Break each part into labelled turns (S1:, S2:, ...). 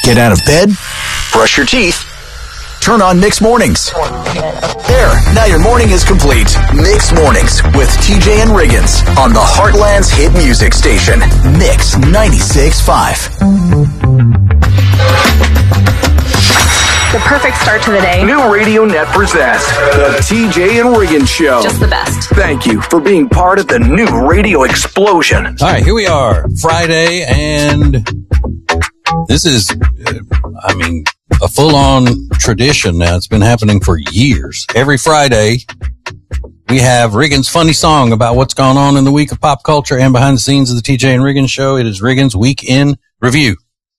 S1: Get out of bed, brush your teeth, turn on Mixed Mornings. There, now your morning is complete. Mixed Mornings with TJ and Riggins on the Heartland's hit music station, Mix 96.5.
S2: The perfect start to the day.
S3: New Radio Net presents the TJ and Riggins Show.
S2: Just the best.
S3: Thank you for being part of the new radio explosion.
S4: All right, here we are, Friday, and this is, a full-on tradition now. It's been happening for years. Every Friday, we have Riggins' funny song about what's gone on in the week of pop culture and behind the scenes of the TJ and Riggins Show. It is Riggins' Week in Review.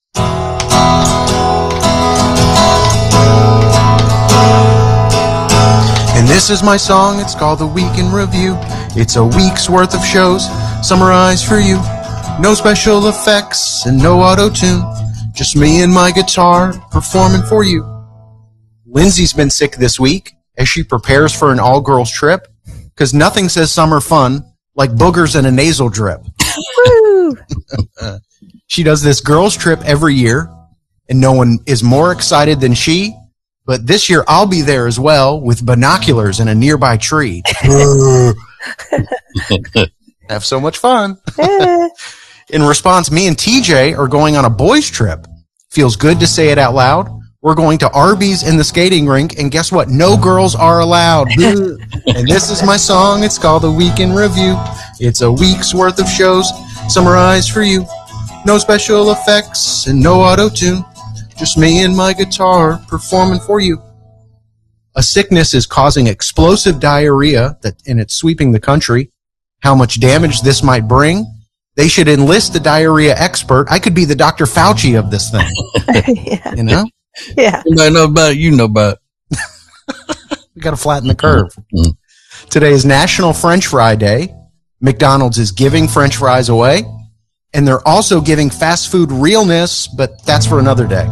S5: And this is my song, it's called The Week in Review. It's a week's worth of shows summarized for you. No special effects and no auto-tune. Just me and my guitar performing for you. Lindsay's been sick this week as she prepares for an all-girls trip, because nothing says summer fun like boogers and a nasal drip.
S2: Woo!
S5: She does this girls trip every year, and no one is more excited than she. But this year, I'll be there as well with binoculars in a nearby tree. Have so much fun. In response, me and TJ are going on a boys' trip. Feels good to say it out loud. We're going to Arby's in the skating rink, and guess what? No girls are allowed. And this is my song. It's called The Week in Review. It's a week's worth of shows summarized for you. No special effects and no auto-tune. Just me and my guitar performing for you. A sickness is causing explosive diarrhea and it's sweeping the country. How much damage this might bring? They should enlist a diarrhea expert. I could be the Dr. Fauci of this thing.
S2: Yeah.
S5: You know?
S2: Yeah.
S4: I know about it, you know about it.
S5: We got to flatten the curve. Today is National French Fry Day. McDonald's is giving French fries away. And they're also giving fast food realness, but that's for another day.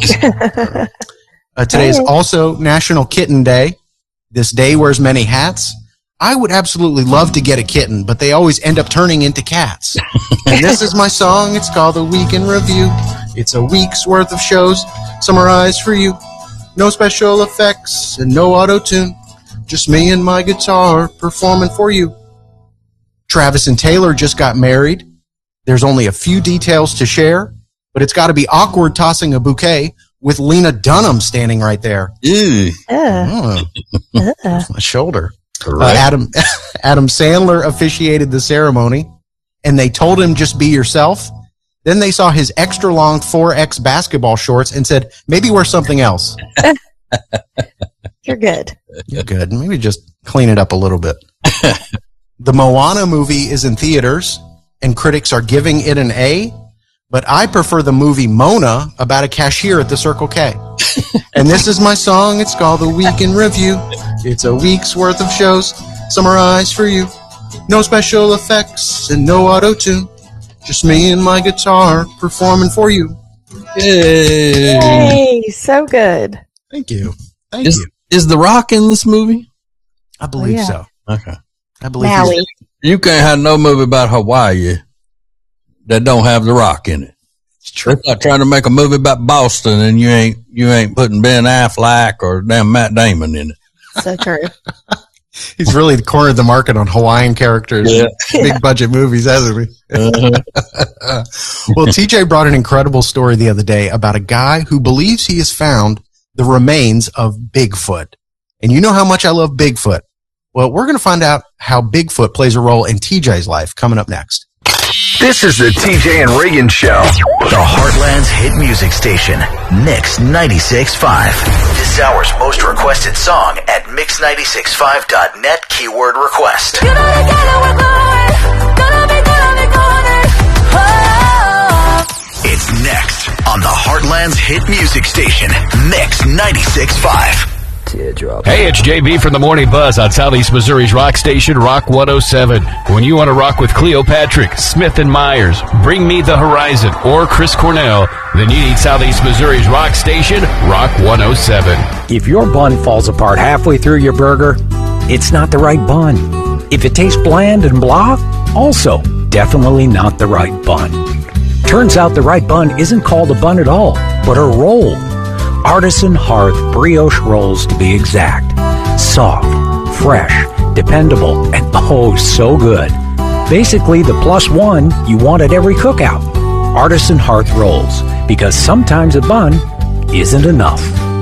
S5: Today is also National Kitten Day. This day wears many hats. I would absolutely love to get a kitten, but they always end up turning into cats. And this is my song. It's called The Week in Review. It's a week's worth of shows summarized for you. No special effects and no auto-tune. Just me and my guitar performing for you. Travis and Taylor just got married. There's only a few details to share, but it's got to be awkward tossing a bouquet with Lena Dunham standing right there.
S4: Ew.
S5: My shoulder.
S4: Correct.
S5: Adam Sandler officiated the ceremony, and they told him just be yourself. Then they saw his extra long 4X basketball shorts and said, maybe wear something else.
S2: You're good.
S5: You're good. Maybe just clean it up a little bit. The Moana movie is in theaters, and critics are giving it an A, but I prefer the movie Mona about a cashier at the Circle K. And this is my song. It's called The Week in Review. It's a week's worth of shows summarized for you. No special effects and no auto-tune. Just me and my guitar performing for you.
S4: Yay.
S2: Hey, so good.
S5: Thank you. Thank you.
S4: Is The Rock in this movie?
S5: I believe so.
S4: Okay.
S5: I believe
S2: Maui.
S4: You can't have no movie about Hawaii that don't have The Rock in it. They're not trying to make a movie about Boston and you ain't putting Ben Affleck or damn Matt Damon in it.
S2: So true.
S5: He's really cornered the market on Hawaiian characters.
S4: Yeah.
S5: Big budget movies, hasn't he? Well, TJ brought an incredible story the other day about a guy who believes he has found the remains of Bigfoot. And you know how much I love Bigfoot. Well, we're going to find out how Bigfoot plays a role in TJ's life coming up next.
S3: This is the TJ and Riggins Show.
S1: The Heartland's hit music station, Mix 96.5. This hour's most requested song at mix965.net keyword request. It's next on the Heartland's hit music station, Mix 96.5.
S6: Hey, it's JB from the Morning Buzz on Southeast Missouri's rock station, Rock 107. When you want to rock with Cleopatrick, Smith & Myers, Bring Me the Horizon, or Chris Cornell, then you need Southeast Missouri's rock station, Rock 107.
S7: If your bun falls apart halfway through your burger, it's not the right bun. If it tastes bland and blah, also definitely not the right bun. Turns out the right bun isn't called a bun at all. but a roll. Artisan Hearth brioche rolls to be exact. Soft, fresh, dependable, and oh so good. Basically the plus one you want at every cookout. Artisan Hearth rolls, because sometimes a bun isn't enough.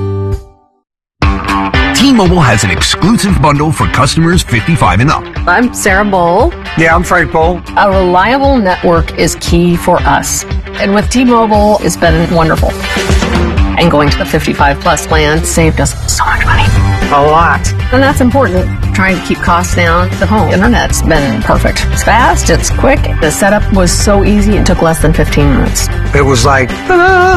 S8: T-Mobile has an exclusive bundle for customers 55 and up.
S9: I'm Sarah Bowl.
S10: Yeah, I'm Frank Bowl.
S9: A reliable network is key for us. And with T-Mobile, it's been wonderful. And going to the 55 plus plan saved us so much money.
S10: A lot.
S9: And that's important. Trying to keep costs down. The home internet's been perfect. It's fast, it's quick. The setup was so easy, it took less than 15 minutes.
S10: It was like, ta-da!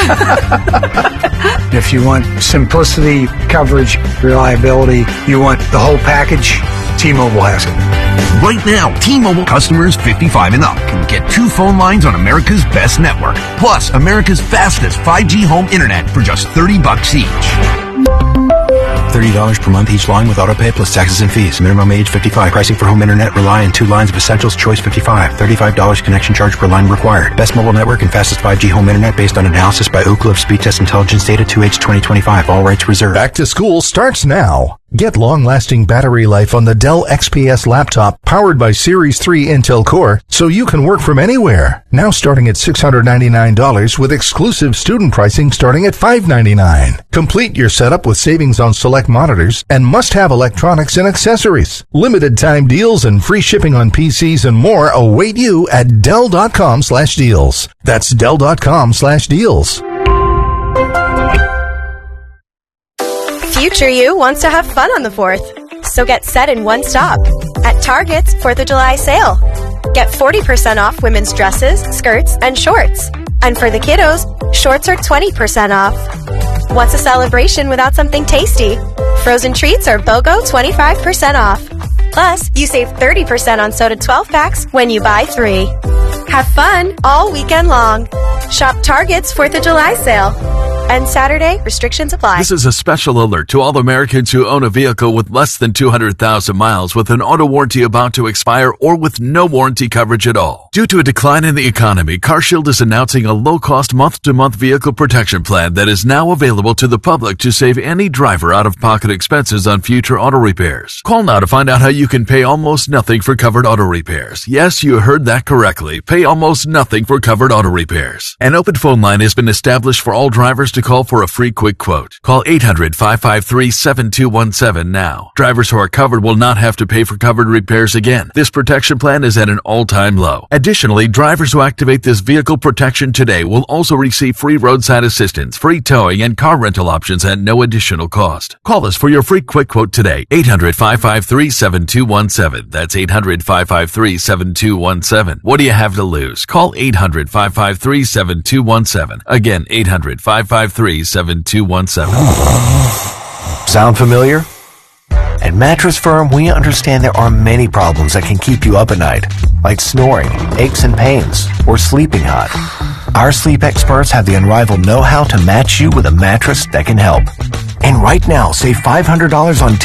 S10: If you want simplicity, coverage, reliability, you want the whole package, T-Mobile has it.
S8: Right now, T-Mobile customers 55 and up can get 2 phone lines on America's best network, plus America's fastest 5G home internet for just $30 each.
S11: $30 per month each line with autopay plus taxes and fees. Minimum age 55. Pricing for home internet rely on 2 lines of Essentials Choice 55. $35 connection charge per line required. Best mobile network and fastest 5G home internet based on analysis by Ookla of Speed Test Intelligence data 2H 2025. All rights reserved.
S12: Back to school starts now. Get long-lasting battery life on the Dell XPS laptop powered by Series 3 Intel Core so you can work from anywhere. Now starting at $699 with exclusive student pricing starting at $599. Complete your setup with savings on select monitors and must-have electronics and accessories. Limited time deals and free shipping on PCs and more await you at Dell.com/deals. That's Dell.com/deals.
S13: Future you wants to have fun on the 4th, so get set in one stop at Target's 4th of July sale. Get 40% off women's dresses, skirts, and shorts. And for the kiddos, shorts are 20% off. What's a celebration without something tasty? Frozen treats are BOGO 25% off. Plus, you save 30% on soda 12 packs when you buy 3. Have fun all weekend long. Shop Target's 4th of July sale. And Saturday, restrictions apply.
S14: This is a special alert to all Americans who own a vehicle with less than 200,000 miles with an auto warranty about to expire or with no warranty coverage at all. Due to a decline in the economy, CarShield is announcing a low-cost month-to-month vehicle protection plan that is now available to the public to save any driver out-of-pocket expenses on future auto repairs. Call now to find out how you can pay almost nothing for covered auto repairs. Yes, you heard that correctly. Pay almost nothing for covered auto repairs. An open phone line has been established for all drivers to call for a free quick quote. Call 800-553-7217 now. Drivers who are covered will not have to pay for covered repairs again. This protection plan is at an all-time low. Additionally, drivers who activate this vehicle protection today will also receive free roadside assistance, free towing, and car rental options at no additional cost. Call us for your free quick quote today. 800-553-7217. That's 800-553-7217. What do you have to lose? Call 800-553-7217. Again, 800-553-7217.
S15: Sound familiar? At Mattress Firm, we understand there are many problems that can keep you up at night, like snoring, aches and pains, or sleeping hot. Our sleep experts have the unrivaled know-how to match you with a mattress that can help. And right now, save $500 on